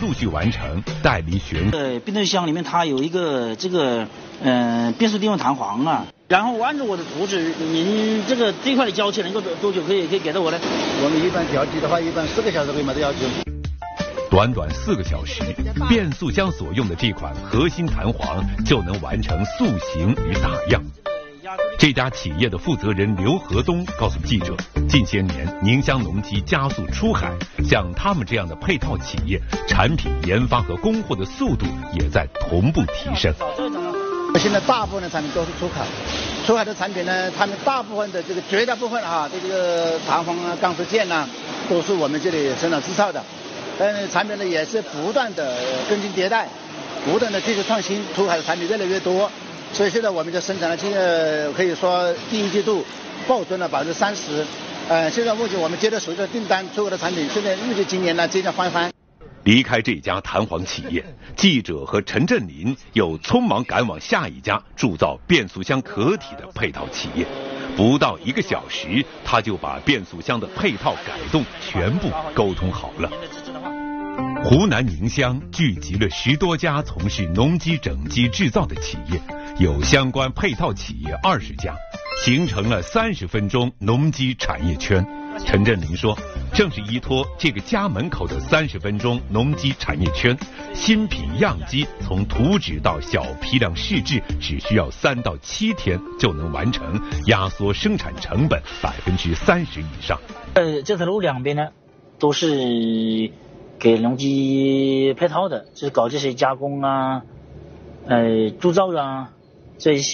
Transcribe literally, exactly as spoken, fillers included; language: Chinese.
陆续完成代理选。 呃，变速箱里面它有一个这个呃变速电容弹簧啊，然后按照我的图纸，您这个这块的交期能够多久可以可以给到我呢？ 我们一般调机的话，一般四个小时可以没得要求。 短短四个小时，变速箱所用的这款核心弹簧就能完成塑形与打样。这家企业的负责人刘河东告诉记者，近些年宁乡农机加速出海，像他们这样的配套企业，产品研发和供货的速度也在同步提升。 现在大部分的产品都是出海，出海的产品呢，他们大部分的这个绝大部分啊，这个弹簧啊、钢丝件啊，都是我们这里生产制造的。但是产品呢也是不断的更新迭代，不断的技术创新，出海的产品越来越多。所以现在我们就生产了，现在可以说第一季度暴增了百分之三十。呃，现在目前我们接到所有的订单，出口的产品，现在预计今年呢接近翻番。 离开这家弹簧企业，记者和陈振林又匆忙赶往下一家铸造变速箱壳体的配套企业。不到一个小时，他就把变速箱的配套改动全部沟通好了。湖南宁乡聚集了十多家从事农机整机制造的企业，有相关配套企业二十家，形成了三十分钟农机产业圈。陈振林说，正是依托这个家门口的三十分钟农机产业圈，新品样机从图纸到小批量试制只需要三到七天就能完成，压缩生产成本百分之三十以上。 呃，这条路两边呢都是给农机配套的，就是搞这些加工啊、呃铸造啊这一些。